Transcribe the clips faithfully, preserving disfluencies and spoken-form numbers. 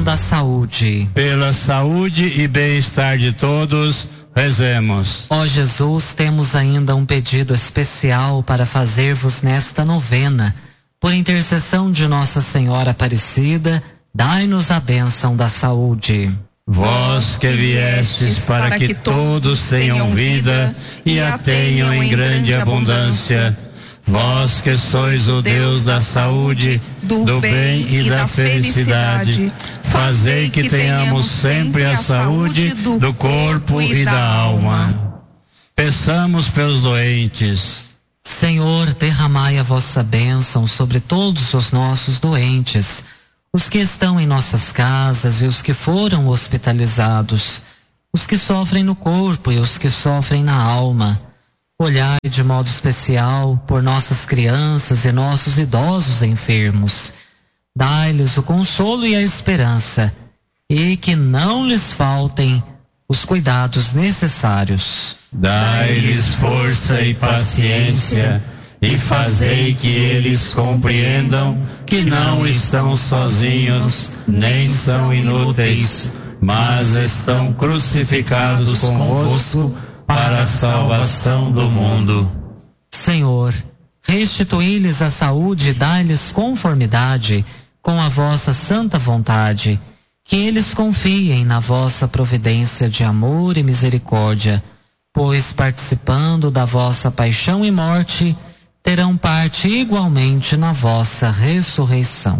da saúde. Pela saúde e bem-estar de todos, rezemos. Ó Jesus, temos ainda um pedido especial para fazer-vos nesta novena. Por intercessão de Nossa Senhora Aparecida, dai-nos a bênção da saúde. Vós que viestes para que todos tenham vida e a tenham em grande abundância, vós que sois o Deus da saúde, do bem e da felicidade, fazei que tenhamos sempre a saúde do corpo e da alma. Peçamos pelos doentes. Senhor, derramai a vossa bênção sobre todos os nossos doentes, os que estão em nossas casas e os que foram hospitalizados, os que sofrem no corpo e os que sofrem na alma. Olhai de modo especial por nossas crianças e nossos idosos enfermos. Dai-lhes o consolo e a esperança, e que não lhes faltem os cuidados necessários. Dai-lhes força e paciência, e fazei que eles compreendam que não estão sozinhos, nem são inúteis, mas estão crucificados convosco para a salvação do mundo. Senhor, restituí-lhes a saúde e dai-lhes conformidade com a vossa santa vontade, que eles confiem na vossa providência de amor e misericórdia, pois participando da vossa paixão e morte, terão parte igualmente na vossa ressurreição.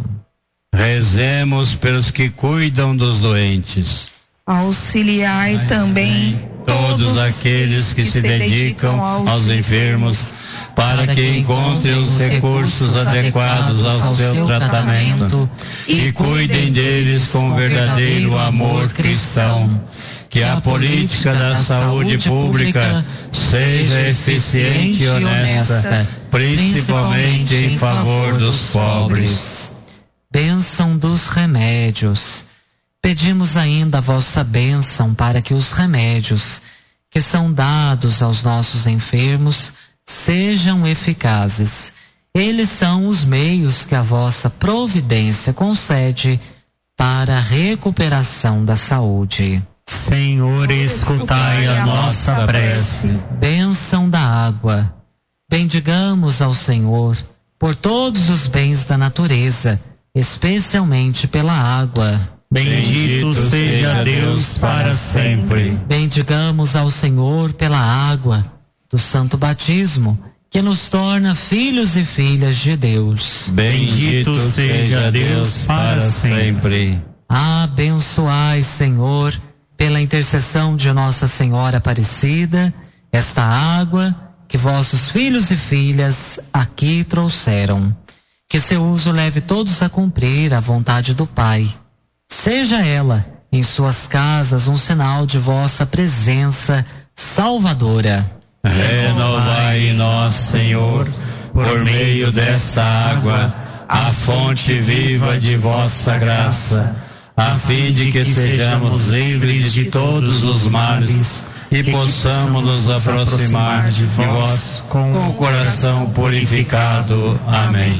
Rezemos pelos que cuidam dos doentes. Auxiliai também todos aqueles que se dedicam aos enfermos, para que encontrem os recursos adequados ao seu tratamento e cuidem deles com verdadeiro amor cristão. Que a política da saúde pública seja eficiente e honesta, principalmente em favor dos pobres. Bênção dos remédios. Pedimos ainda a vossa bênção para que os remédios que são dados aos nossos enfermos sejam eficazes. Eles são os meios que a vossa providência concede para a recuperação da saúde. Senhor, escutai a nossa prece. Bênção da água. Bendigamos ao Senhor por todos os bens da natureza, especialmente pela água. Bendito seja Deus para sempre. Bendigamos ao Senhor pela água do santo batismo, que nos torna filhos e filhas de Deus. Bendito seja Deus para sempre. Abençoai, Senhor, pela intercessão de Nossa Senhora Aparecida, esta água que vossos filhos e filhas aqui trouxeram. Que seu uso leve todos a cumprir a vontade do Pai. Seja ela, em suas casas, um sinal de vossa presença salvadora. Renovai em nós, Senhor, por meio desta água, a fonte viva de vossa graça, a fim de que sejamos livres de todos os males e possamos nos aproximar de vós com o coração purificado. Amém.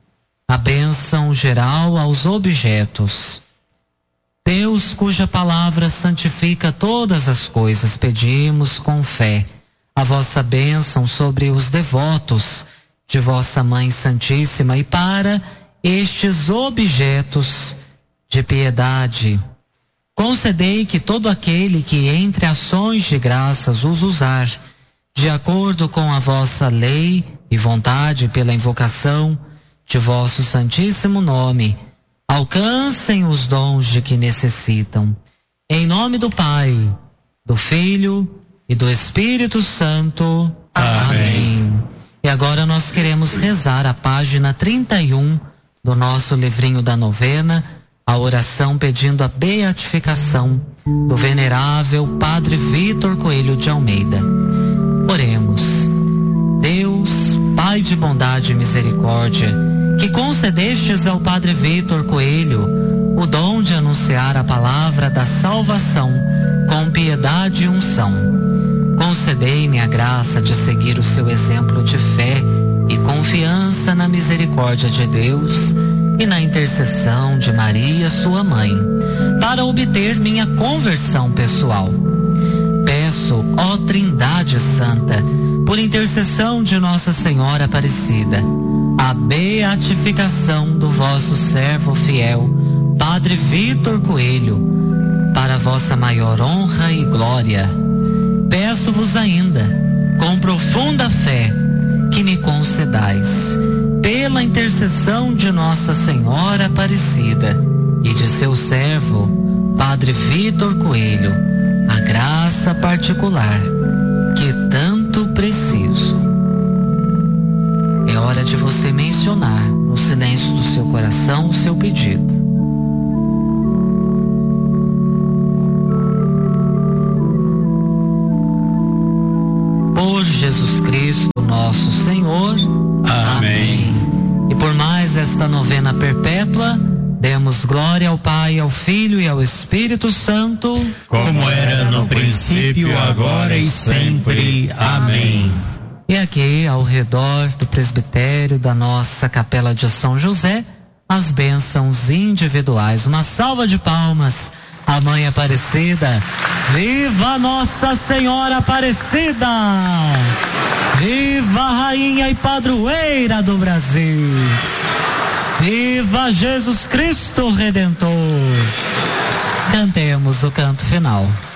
A bênção geral aos objetos. Deus, cuja palavra santifica todas as coisas, pedimos com fé a vossa bênção sobre os devotos de vossa Mãe Santíssima e para estes objetos de piedade. Concedei que todo aquele que entre ações de graças os usar, de acordo com a vossa lei e vontade pela invocação de vosso santíssimo nome, alcancem os dons de que necessitam. Em nome do Pai, do Filho e do Espírito Santo. Amém. Amém. E agora nós queremos rezar a página trinta e um do nosso livrinho da novena, a oração pedindo a beatificação do venerável Padre Vítor Coelho de Almeida. Oremos. Deus, Pai de bondade e misericórdia, que concedestes ao Padre Vítor Coelho o dom de anunciar a palavra da salvação com piedade e unção, concedei-me a graça de seguir o seu exemplo de fé e confiança na misericórdia de Deus e na intercessão de Maria, sua mãe, para obter minha conversão pessoal. Peço, ó Trindade Santa, por intercessão de Nossa Senhora Aparecida, a beatificação do vosso servo fiel, Padre Vitor Coelho, para a vossa maior honra e glória. Peço-vos ainda, com profunda fé, que me concedais, pela intercessão de Nossa Senhora Aparecida e de seu servo, Padre Vitor Coelho, a graça particular que tanto preciso. É hora de você mencionar, no silêncio do seu coração, o seu pedido. Por Jesus Cristo, nosso Senhor. Amém. E por mais esta novena perpétua, demos glória ao Pai, ao Filho e ao Espírito Santo, como era no princípio, agora e sempre. Amém. E aqui, ao redor do presbitério da nossa Capela de São José, as bênçãos individuais. Uma salva de palmas à Mãe Aparecida. Viva Nossa Senhora Aparecida! Viva a Rainha e Padroeira do Brasil! Viva Jesus Cristo Redentor! Cantemos o canto final.